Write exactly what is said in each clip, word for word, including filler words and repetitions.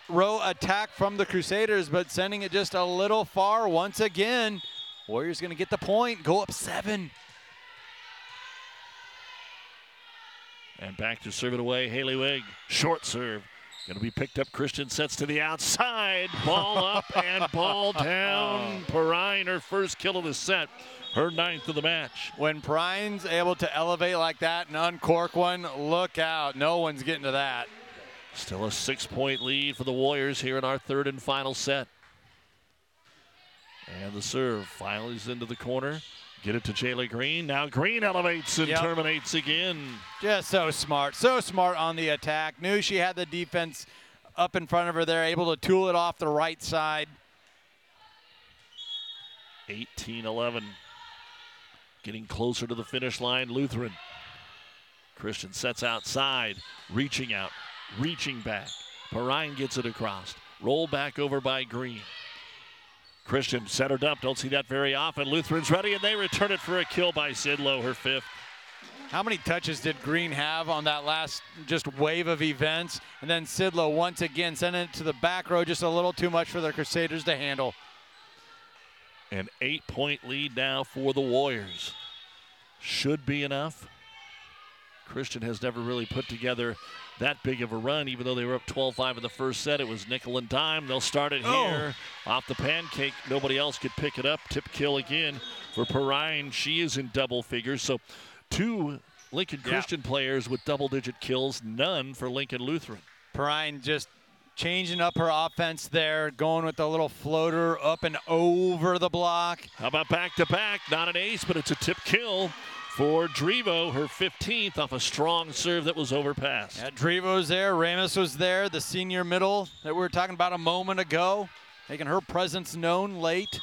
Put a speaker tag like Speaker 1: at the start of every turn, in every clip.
Speaker 1: row attack from the Crusaders, but sending it just a little far once again. Warriors going to get the point, go up seven.
Speaker 2: And back to serve it away, Haley Wigg. Short serve. Going to be picked up. Christian sets to the outside. Ball up and ball down. Perrine, her first kill of the set. Her ninth of the match.
Speaker 1: When Perrine's able to elevate like that and uncork one, look out. No one's getting to that.
Speaker 2: Still a six-point lead for the Warriors here in our third and final set. And the serve finally is into the corner. Get it to Jayla Green. Now Green elevates and
Speaker 1: yep.
Speaker 2: terminates again.
Speaker 1: Just so smart. So smart on the attack. Knew she had the defense up in front of her there, able to tool it off the right side.
Speaker 2: eighteen eleven. Getting closer to the finish line, Lutheran. Christian sets outside, reaching out, reaching back. Perrine gets it across. Roll back over by Green. Christian centered up, don't see that very often. Lutheran's ready, and they return it for a kill by Sidlow, her fifth.
Speaker 1: How many touches did Green have on that last just wave of events? And then Sidlow once again sending it to the back row, just a little too much for the Crusaders to handle.
Speaker 2: An eight-point lead now for the Warriors. Should be enough. Christian has never really put together that big of a run, even though they were up twelve five in the first set. It was nickel and dime. They'll start it
Speaker 1: oh.
Speaker 2: here. Off the pancake. Nobody else could pick it up. Tip kill again for Perrine. She is in double figures. So two Lincoln
Speaker 1: yeah.
Speaker 2: Christian players with double-digit kills. None for Lincoln Lutheran.
Speaker 1: Perrine just changing up her offense there, going with a little floater up and over the block.
Speaker 2: How about back-to-back? Not an ace, but it's a tip kill for Drevo, her fifteenth off a strong serve that was overpassed.
Speaker 1: Yeah, Drevo's there, Ramos was there, the senior middle that we were talking about a moment ago, making her presence known late.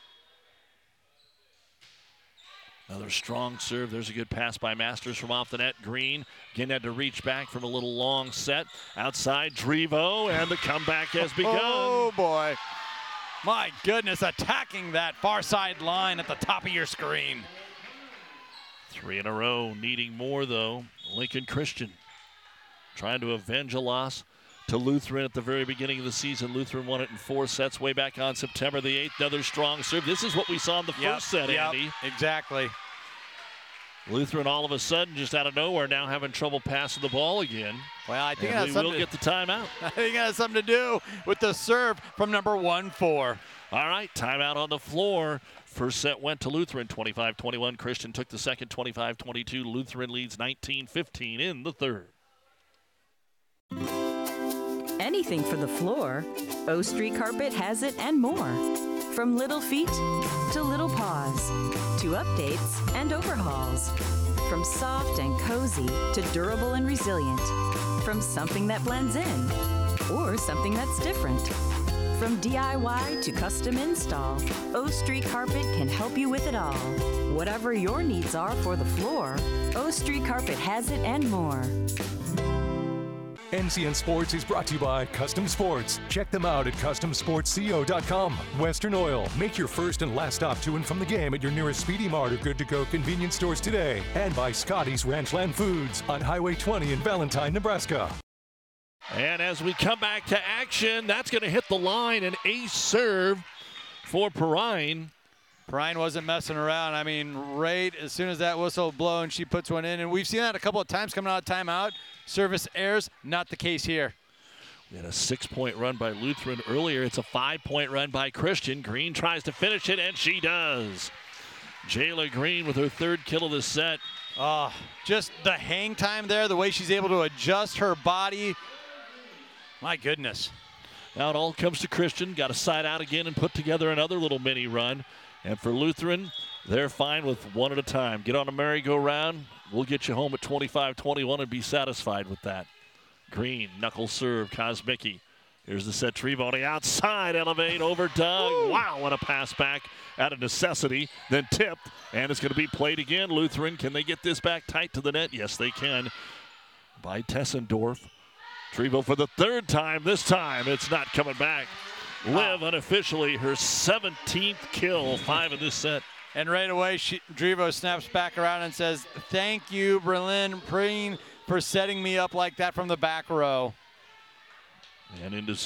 Speaker 2: Another strong serve. There's a good pass by Masters from off the net. Green again had to reach back from a little long set. Outside Drevo, and the comeback has begun.
Speaker 1: Oh boy. My goodness, attacking that far side line at the top of your screen.
Speaker 2: Three in a row, needing more though. Lincoln Christian trying to avenge a loss to Lutheran at the very beginning of the season. Lutheran won it in four sets way back on September the eighth. Another strong serve. This is what we saw in the
Speaker 1: yep,
Speaker 2: first set,
Speaker 1: yep,
Speaker 2: Andy.
Speaker 1: Exactly.
Speaker 2: Lutheran all of a sudden, just out of nowhere, now having trouble passing the ball again.
Speaker 1: Well, I think
Speaker 2: and
Speaker 1: that's
Speaker 2: we will
Speaker 1: to,
Speaker 2: get the timeout.
Speaker 1: I think it has something to do with the serve from number one four.
Speaker 2: All right, timeout on the floor. First set went to Lutheran, twenty-five twenty-one. Christian took the second, twenty-five twenty-two. Lutheran leads nineteen fifteen in the third.
Speaker 3: Anything for the floor, O Street Carpet has it and more. From little feet to little paws, to updates and overhauls. From soft and cozy to durable and resilient. From something that blends in or something that's different. From D I Y to custom install, O Street Carpet can help you with it all. Whatever your needs are for the floor, O Street Carpet has it and more.
Speaker 4: N C N Sports is brought to you by Custom Sports. Check them out at custom sports co dot com. Western Oil. Make your first and last stop to and from the game at your nearest Speedy Mart or Good to Go convenience stores today. And by Scotty's Ranchland Foods on Highway twenty in Valentine, Nebraska.
Speaker 2: And as we come back to action, that's going to hit the line. An ace serve for Perrine.
Speaker 1: Perrine wasn't messing around. I mean, right as soon as that whistle blown, she puts one in. And we've seen that a couple of times coming out of timeout. Service errors, not the case here.
Speaker 2: We had a six-point run by Lutheran earlier. It's a five-point run by Christian. Green tries to finish it, and she does. Jayla Green with her third kill of the set.
Speaker 1: Oh, just the hang time there, the way she's able to adjust her body. My goodness.
Speaker 2: Now it all comes to Christian. Got to side out again and put together another little mini run. And for Lutheran, they're fine with one at a time. Get on a merry-go-round. We'll get you home at twenty-five twenty-one and be satisfied with that. Green, knuckle serve, Kosmicki. Here's the set, Trevo on the outside, elevate over Doug. Woo. Wow, what a pass back out of necessity. Then tipped, and it's going to be played again. Lutheran, can they get this back tight to the net? Yes, they can. By Tessendorf. Trevo for the third time. This time, it's not coming back. Liv unofficially her seventeenth kill, five in this set.
Speaker 1: And right away, she, Drevo snaps back around and says, thank you, Berlin Preen, for setting me up like that from the back row.
Speaker 2: And into